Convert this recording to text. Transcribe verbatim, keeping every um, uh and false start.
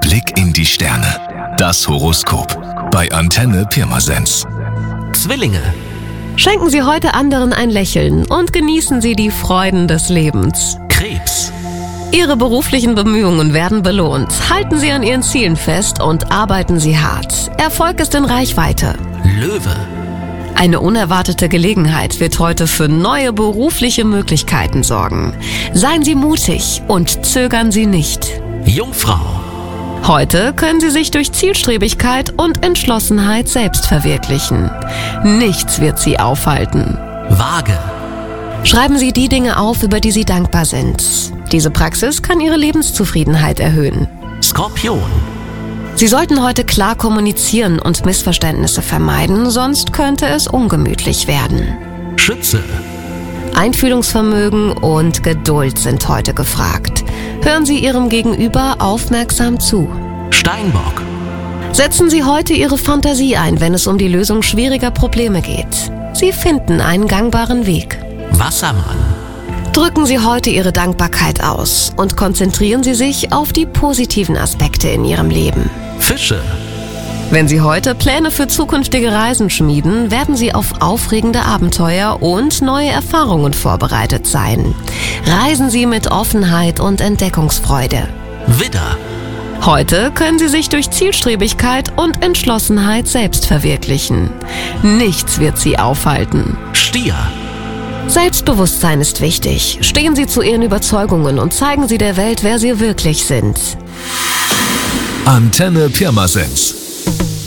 Blick in die Sterne. Das Horoskop bei Antenne Pirmasens. Zwillinge. Schenken Sie heute anderen ein Lächeln und genießen Sie die Freuden des Lebens. Krebs. Ihre beruflichen Bemühungen werden belohnt. Halten Sie an Ihren Zielen fest und arbeiten Sie hart. Erfolg ist in Reichweite. Löwe. Eine unerwartete Gelegenheit wird heute für neue berufliche Möglichkeiten sorgen. Seien Sie mutig und zögern Sie nicht. Jungfrau. Heute können Sie sich durch Zielstrebigkeit und Entschlossenheit selbst verwirklichen. Nichts wird Sie aufhalten. Waage. Schreiben Sie die Dinge auf, über die Sie dankbar sind. Diese Praxis kann Ihre Lebenszufriedenheit erhöhen. Skorpion. Sie sollten heute klar kommunizieren und Missverständnisse vermeiden, sonst könnte es ungemütlich werden. Schütze. Einfühlungsvermögen und Geduld sind heute gefragt. Hören Sie Ihrem Gegenüber aufmerksam zu. Steinbock. Setzen Sie heute Ihre Fantasie ein, wenn es um die Lösung schwieriger Probleme geht. Sie finden einen gangbaren Weg. Wassermann. Drücken Sie heute Ihre Dankbarkeit aus und konzentrieren Sie sich auf die positiven Aspekte in Ihrem Leben. Fische. Wenn Sie heute Pläne für zukünftige Reisen schmieden, werden Sie auf aufregende Abenteuer und neue Erfahrungen vorbereitet sein. Reisen Sie mit Offenheit und Entdeckungsfreude. Widder. Heute können Sie sich durch Zielstrebigkeit und Entschlossenheit selbst verwirklichen. Nichts wird Sie aufhalten. Stier. Selbstbewusstsein ist wichtig. Stehen Sie zu Ihren Überzeugungen und zeigen Sie der Welt, wer Sie wirklich sind. Antenne Pirmasens.